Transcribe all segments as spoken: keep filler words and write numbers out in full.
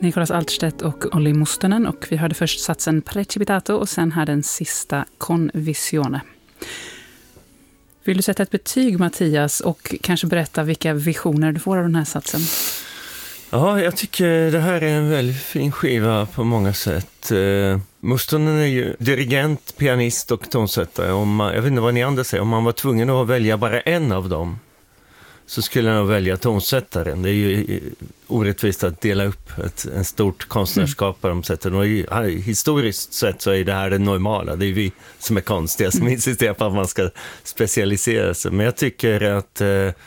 Nicolas Altstedt och Olli Mustonen, och vi hörde först satsen Precipitato och sen här den sista Con Visione. Vill du sätta ett betyg, Mattias, och kanske berätta vilka visioner du får av den här satsen? Ja, jag tycker det här är en väldigt fin skiva på många sätt. Uh, Mustonen är ju dirigent, pianist och tonsättare. Om man, jag vet inte vad ni andra säger, om man var tvungen att välja bara en av dem så skulle jag nog välja tonsättaren. Det är ju orättvist att dela upp ett en stort konstnärskap på de sätten. Och historiskt sett så är det här det normala. Det är vi som är konstiga som insisterar på att man ska specialisera sig. Men jag tycker att,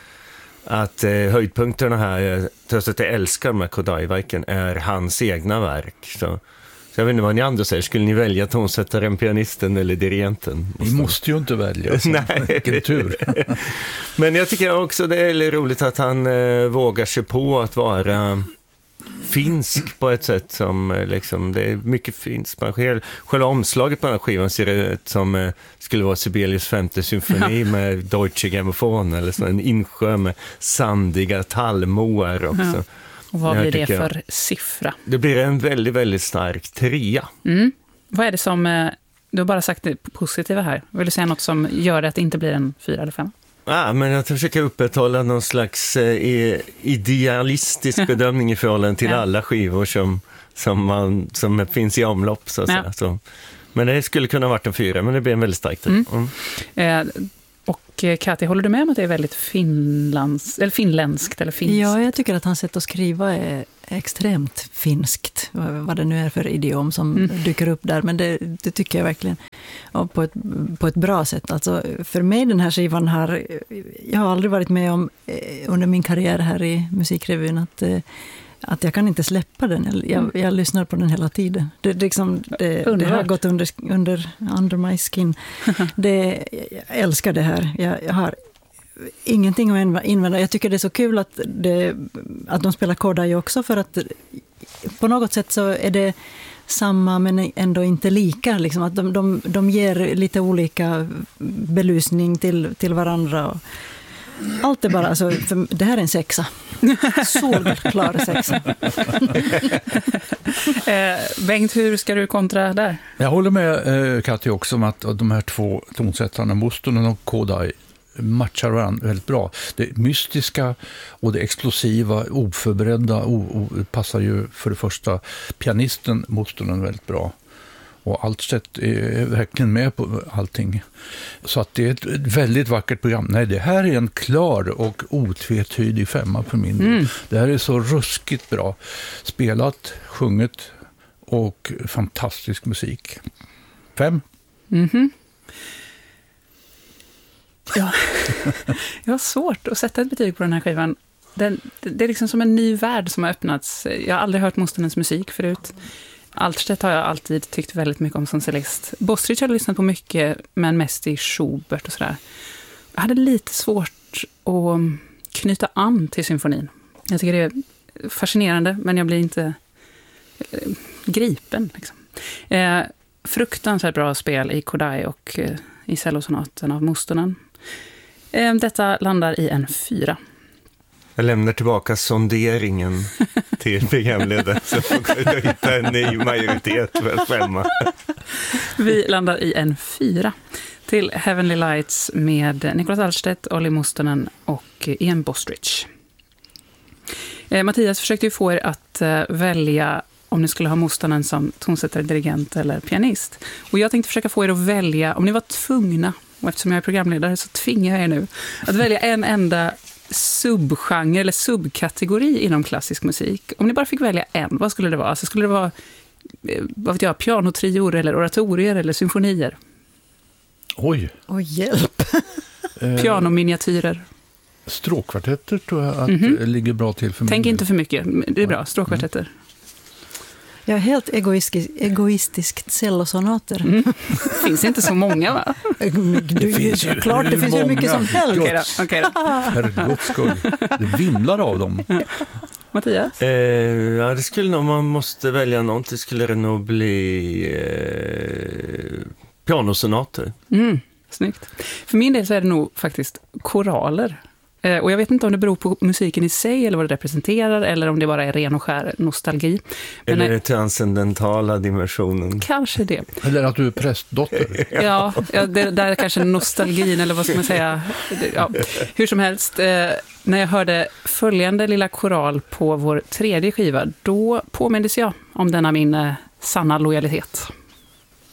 att höjdpunkterna här, trots att jag älskar med Kodályverken, är hans egna verk. Så jag vet inte vad ni andra säger. Skulle ni välja tonsättaren, pianisten eller dirigenten? Vi måste ju inte välja. Nej. Vilken tur. Men jag tycker också det är roligt att han eh, vågar sig på att vara finsk på ett sätt som eh, liksom, det är mycket finsk. Själva omslaget på den här skivan ser ut som eh, skulle vara Sibelius femte symfoni, ja, med Deutsche Grammophon eller så, en insjö med sandiga tallmoar också. Ja. Och vad blir det för jag, siffra? Det blir en väldigt, väldigt stark trea. Mm. Vad är det som, du har bara sagt det positiva här. Vill du säga något som gör att det inte blir en fyra eller fem? Ja, men jag försöker upprätthålla någon slags eh, idealistisk bedömning i förhållande till ja. alla skivor som, som, man, som finns i omlopp. Så att ja. säga. Så, men det skulle kunna ha varit en fyra, men det blir en väldigt stark trea. Mm. Mm. Eh, Och Kati, håller du med om att det är väldigt finlands, eller finländskt eller finskt? Ja, jag tycker att hans sätt att skriva är extremt finskt. Vad det nu är för idiom som mm. dyker upp där. Men det, det tycker jag verkligen. Och på ett, på ett bra sätt. Alltså, för mig den här skivan har... Jag har aldrig varit med om under min karriär här i Musikrevyn att... att jag kan inte släppa den. Jag, jag lyssnar på den hela tiden. Det, liksom, det, det har gått under, under, under my skin. Det, jag älskar det här. Jag, jag har ingenting att invända. Jag tycker det är så kul att, det, att de spelar Kodály också, för att på något sätt så är det samma men ändå inte lika. Liksom, att de, de, de ger lite olika belysning till, till varandra och allt är bara, alltså, för det här är en sexa. Solklar sexa. eh, Bengt, hur ska du kontra där? Jag håller med eh, Kati också om att de här två tonsättarna, Mustonen och Kodály, matchar varandra väldigt bra. Det mystiska och det explosiva, oförberedda, o, o, passar ju för det första pianisten Mustonen väldigt bra. Och Altstedt är verkligen med på allting. Så att det är ett väldigt vackert program. Nej, det här är en klar och otvetydig femma för min del. Mm. Det här är så ruskigt bra. Spelat, sjunget och fantastisk musik. Fem. Mm-hmm. Ja. Jag har svårt att sätta ett betyg på den här skivan. Den, det är liksom som en ny värld som har öppnats. Jag har aldrig hört Mustonens musik förut. Altstedt har jag alltid tyckt väldigt mycket om som cellist. Bostridge har jag lyssnat på mycket, men mest i Schubert och sådär. Jag hade lite svårt att knyta an till symfonin. Jag tycker det är fascinerande, men jag blir inte eh, gripen. Liksom. Eh, fruktansvärt bra spel i Kodály och eh, i cellosonaten av Mustonen. Eh, detta landar i en fyra. Jag lämnar tillbaka sonderingen till programledaren så får jag hitta en ny majoritet för femma. Vi landar i en fyra till Heavenly Lights med Nicolas Altstedt, Olli Mustonen och Ian Bostridge. Eh, Mattias försökte ju få er att eh, välja om ni skulle ha Mustonen som tonsättare, dirigent eller pianist. Och jag tänkte försöka få er att välja, om ni var tvungna, och eftersom jag är programledare så tvingar jag er nu, att välja en enda subgenre eller subkategori inom klassisk musik. Om ni bara fick välja en, vad skulle det vara? Alltså skulle det vara vad vet jag, pianotrior eller oratorier eller symfonier? Oj. Oj, hjälp. Pianominiatyrer. Stråkkvartetter tror jag att mm-hmm. ligger bra till för mig. Tänk inte för mycket, det är bra. Stråkkvartetter. Mm. Jag är helt egoistisk, egoistiskt cellosonater. Mm. Det finns inte så många, va? Du, det finns ju, klart, det finns ju mycket som helst. Okej då. Okay då. För Guds skull. Det vimlar av dem. Mattias? Eh, ja, det skulle nog, om man måste välja något, det skulle det nog bli eh, pianosonater. Mm, snyggt. För min del så är det nog faktiskt koraler. Och jag vet inte om det beror på musiken i sig eller vad det representerar eller om det bara är ren och skär nostalgi. Men eller den transcendentala dimensionen. Kanske det. Eller att du är prästdotter. Ja, ja det där är kanske nostalgin eller vad ska man säga. Ja, hur som helst, eh, när jag hörde följande lilla koral på vår tredje skiva, då påmindes jag om denna min eh, sanna lojalitet.